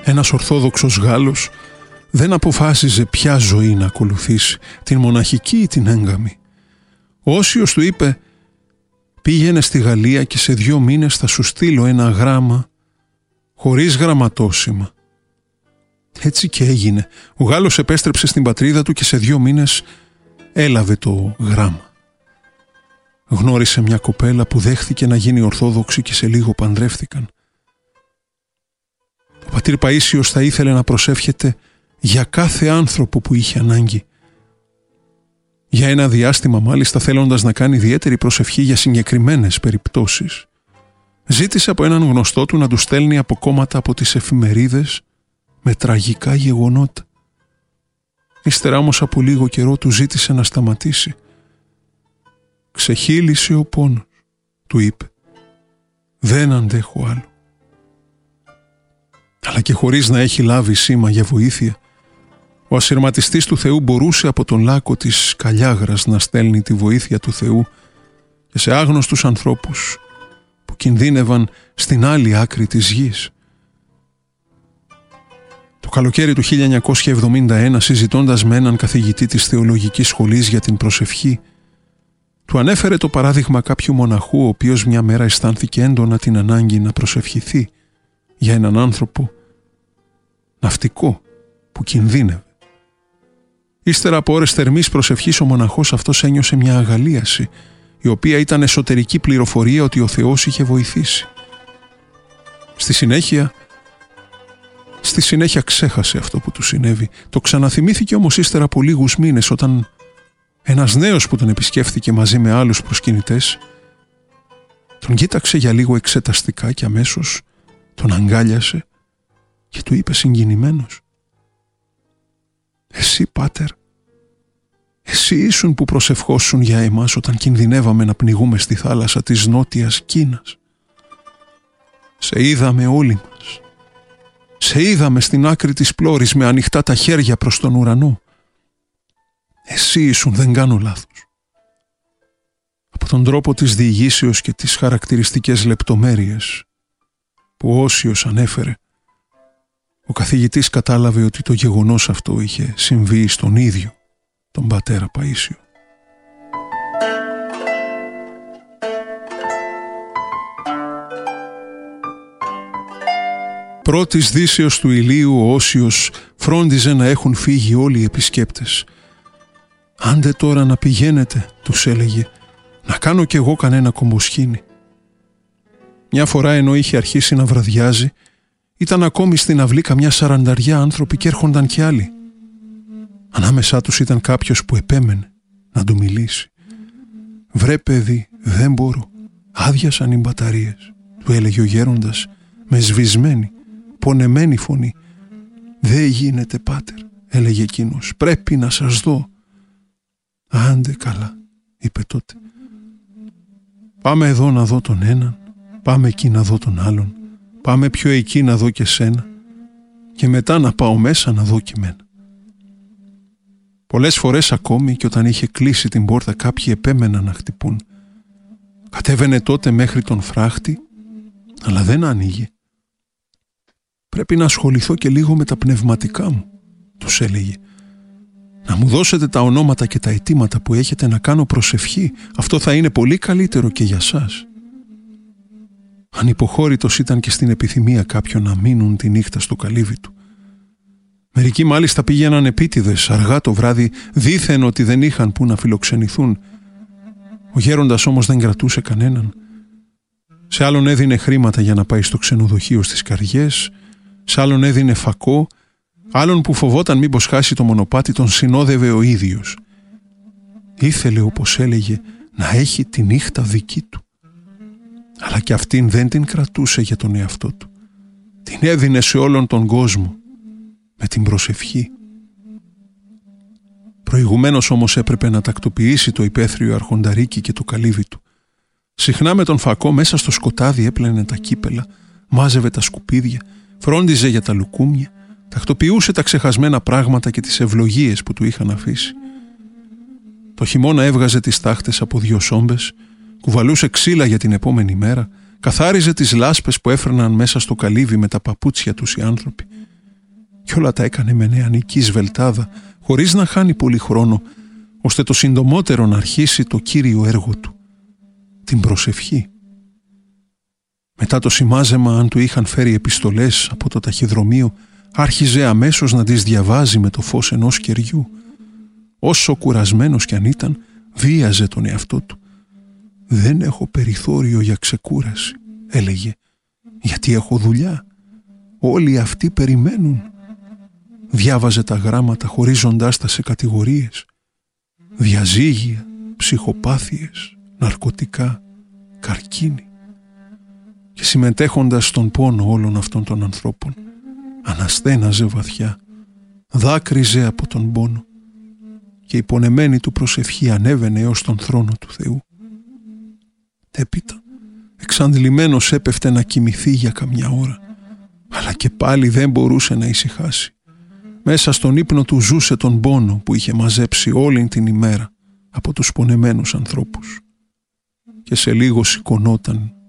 Ένας Ορθόδοξος Γάλλος δεν αποφάσιζε ποια ζωή να ακολουθήσει, την μοναχική ή την έγκαμη. Ο Όσιος του είπε: «Πήγαινε στη Γαλλία και σε 2 μήνες θα σου στείλω ένα γράμμα χωρίς γραμματόσημα». Έτσι και έγινε. Ο Γάλλος επέστρεψε στην πατρίδα του και σε 2 μήνες έλαβε το γράμμα. Γνώρισε μια κοπέλα που δέχθηκε να γίνει Ορθόδοξη και σε λίγο παντρεύτηκαν. Ο πατήρ Παΐσιος θα ήθελε να προσεύχεται για κάθε άνθρωπο που είχε ανάγκη. Για ένα διάστημα μάλιστα, θέλοντας να κάνει ιδιαίτερη προσευχή για συγκεκριμένες περιπτώσεις, ζήτησε από έναν γνωστό του να του στέλνει αποκόμματα από τις εφημερίδες με τραγικά γεγονότα. Ύστερα όμως από λίγο καιρό του ζήτησε να σταματήσει. «Ξεχύλισε ο πόνος», του είπε. «Δεν αντέχω άλλο». Αλλά και χωρίς να έχει λάβει σήμα για βοήθεια, ο ασυρματιστής του Θεού μπορούσε από τον λάκκο της Καλιάγρας να στέλνει τη βοήθεια του Θεού και σε άγνωστους ανθρώπους που κινδύνευαν στην άλλη άκρη της γης. Το καλοκαίρι του 1971, συζητώντας με έναν καθηγητή της θεολογικής σχολής για την προσευχή, του ανέφερε το παράδειγμα κάποιου μοναχού, ο οποίος μια μέρα αισθάνθηκε έντονα την ανάγκη να προσευχηθεί για έναν άνθρωπο ναυτικό που κινδύνευε. Ύστερα από ώρες θερμής προσευχής, ο μοναχός αυτός ένιωσε μια αγαλίαση, η οποία ήταν εσωτερική πληροφορία ότι ο Θεός είχε βοηθήσει. Στη συνέχεια ξέχασε αυτό που του συνέβη. Το ξαναθυμήθηκε όμως ύστερα από λίγους μήνες, όταν ένας νέος που τον επισκέφθηκε μαζί με άλλους προσκυνητές τον κοίταξε για λίγο εξεταστικά και αμέσως τον αγκάλιασε και του είπε συγκινημένος: «Εσύ, Πάτερ, εσύ ήσουν που προσευχόσουν για εμάς όταν κινδυνεύαμε να πνιγούμε στη θάλασσα της Νότιας Κίνας. Σε είδαμε όλοι μας. Σε είδαμε στην άκρη της πλώρης με ανοιχτά τα χέρια προς τον ουρανό. Εσύ ήσουν, δεν κάνω λάθος». Από τον τρόπο της διηγήσεως και τις χαρακτηριστικές λεπτομέρειες που ο Όσιος ανέφερε, ο καθηγητής κατάλαβε ότι το γεγονός αυτό είχε συμβεί στον ίδιο τον πατέρα Παΐσιο. Πρώτης δύσεως του ηλίου ο Όσιος φρόντιζε να έχουν φύγει όλοι οι επισκέπτες. «Άντε τώρα να πηγαίνετε», τους έλεγε, «να κάνω κι εγώ κανένα κομποσχήνι». Μια φορά, ενώ είχε αρχίσει να βραδιάζει, ήταν ακόμη στην αυλή καμιά 40 άνθρωποι και έρχονταν κι άλλοι. Ανάμεσά τους ήταν κάποιος που επέμενε να του μιλήσει. «Βρε παιδί, δεν μπορώ, άδειασαν οι μπαταρίες», του έλεγε ο γέροντας με σβησμένη, πονεμένη φωνή. «Δεν γίνεται, Πάτερ», έλεγε εκείνος, «πρέπει να σας δω». «Άντε καλά», είπε τότε. «Πάμε εδώ να δω τον έναν, πάμε εκεί να δω τον άλλον, πάμε πιο εκεί να δω και σένα και μετά να πάω μέσα να δω και εμένα». Πολλές φορές ακόμη και όταν είχε κλείσει την πόρτα κάποιοι επέμεναν να χτυπούν. Κατέβαινε τότε μέχρι τον φράχτη, αλλά δεν άνοιγε. «Πρέπει να ασχοληθώ και λίγο με τα πνευματικά μου», τους έλεγε. «Να μου δώσετε τα ονόματα και τα αιτήματα που έχετε να κάνω προσευχή. Αυτό θα είναι πολύ καλύτερο και για σας». Ανυποχώρητος ήταν και στην επιθυμία κάποιων να μείνουν τη νύχτα στο καλύβι του. Μερικοί μάλιστα πήγαιναν επίτηδες αργά το βράδυ, δήθεν ότι δεν είχαν που να φιλοξενηθούν. Ο γέροντας όμως δεν κρατούσε κανέναν. Σε άλλον έδινε χρήματα για να πάει στο ξενοδοχείο στις Καριές, σε άλλον έδινε φακό, άλλον που φοβόταν μήπως χάσει το μονοπάτι τον συνόδευε ο ίδιος. Ήθελε, όπως έλεγε, να έχει τη νύχτα δική του. Αλλά και αυτήν δεν την κρατούσε για τον εαυτό του. Την έδινε σε όλον τον κόσμο με την προσευχή. Προηγουμένως όμως έπρεπε να τακτοποιήσει το υπαίθριο αρχονταρίκι και το καλύβι του. Συχνά με τον φακό μέσα στο σκοτάδι έπλαινε τα κύπελα, μάζευε τα σκουπίδια, φρόντιζε για τα λουκούμια, τακτοποιούσε τα ξεχασμένα πράγματα και τις ευλογίες που του είχαν αφήσει. Το χειμώνα έβγαζε τις τάχτες από 2 σόμπες, κουβαλούσε ξύλα για την επόμενη μέρα, καθάριζε τις λάσπες που έφερναν μέσα στο καλύβι με τα παπούτσια τους οι άνθρωποι κι όλα τα έκανε με νεανική σβελτάδα, χωρίς να χάνει πολύ χρόνο, ώστε το συντομότερο να αρχίσει το κύριο έργο του, την προσευχή. Μετά το σημάζεμα, αν του είχαν φέρει επιστολές από το ταχυδρομείο, άρχιζε αμέσως να τις διαβάζει με το φως ενός κεριού. Όσο κουρασμένος κι αν ήταν, βίαζε τον εαυτό του. «Δεν έχω περιθώριο για ξεκούραση», έλεγε, «γιατί έχω δουλειά. Όλοι αυτοί περιμένουν». Διάβαζε τα γράμματα χωρίζοντάς τα σε κατηγορίες. Διαζύγια, ψυχοπάθειες, ναρκωτικά, καρκίνη. Και συμμετέχοντας στον πόνο όλων αυτών των ανθρώπων, αναστέναζε βαθιά, δάκρυζε από τον πόνο και η πονεμένη του προσευχή ανέβαινε έως τον θρόνο του Θεού. Έπειτα, εξαντλημένος έπεφτε να κοιμηθεί για καμιά ώρα, αλλά και πάλι δεν μπορούσε να ησυχάσει. Μέσα στον ύπνο του ζούσε τον πόνο που είχε μαζέψει όλη την ημέρα από τους πονεμένους ανθρώπους. Και σε λίγο σηκωνόταν